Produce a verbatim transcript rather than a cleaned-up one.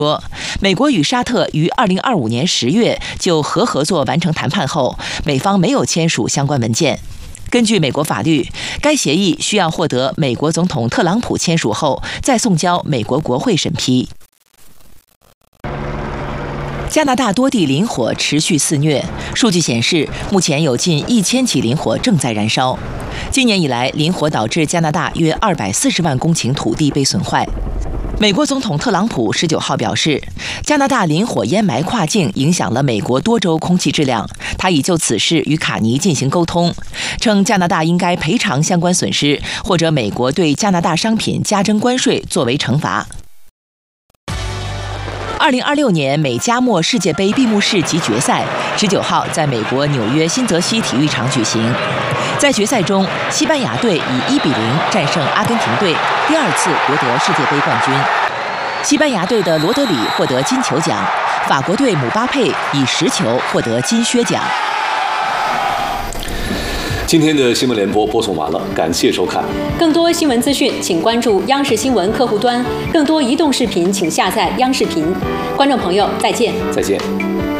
说，美国与沙特于二零二五年十月就核合作完成谈判后，美方没有签署相关文件。根据美国法律，该协议需要获得美国总统特朗普签署后，再送交美国国会审批。加拿大多地林火持续肆虐，数据显示，目前有近一千起林火正在燃烧。今年以来，林火导致加拿大约二百四十万公顷土地被损坏。美国总统特朗普十九号表示，加拿大林火烟霾跨境影响了美国多州空气质量，他已就此事与卡尼进行沟通，称加拿大应该赔偿相关损失，或者美国对加拿大商品加征关税作为惩罚。二零二六年美加墨世界杯闭幕式及决赛十九号在美国纽约新泽西体育场举行。在决赛中，西班牙队以一比零战胜阿根廷队，第二次夺得世界杯冠军。西班牙队的罗德里获得金球奖，法国队姆巴佩以十球获得金靴奖。 今天的新闻联播播送完了，感谢收看。 更多新闻资讯，请关注央视新闻客户端；更多移动视频，请下载央视频。观众朋友，再见。 再见。